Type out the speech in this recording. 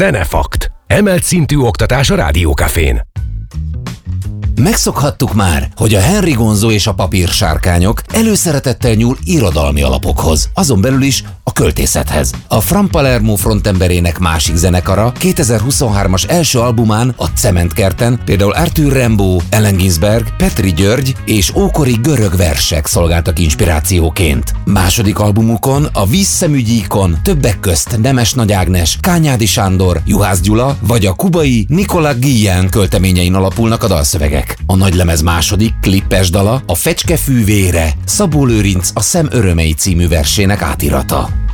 Zenefakt. Emelt szintű oktatás a Rádiókafén. Megszokhattuk már, hogy a Henry Gonzo és a papírsárkányok előszeretettel nyúl irodalmi alapokhoz, azon belül is a költészethez. A From Palermo frontemberének másik zenekara 2023-as első albumán, a Cementkerten például Arthur Rimbaud, Allen Ginsberg, Petri György és ókori görög versek szolgáltak inspirációként. Második albumukon, a Vízszemügyíkon többek közt Nemes Nagy Ágnes, Kányádi Sándor, Juhász Gyula vagy a kubai Nicolas Guillen költeményein alapulnak a dalszövegek. A nagylemez második, klippes dala a Fecske fűvére, Szabó Lőrinc a Szem örömei című versének átirata.